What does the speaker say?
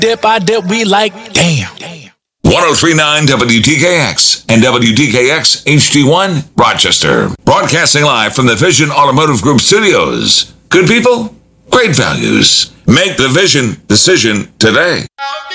dip, we like, damn. 1039 WTKX and WTKX HD1 Rochester. Broadcasting live from the Vision Automotive Group studios. Good people, great values. Make the Vision decision today.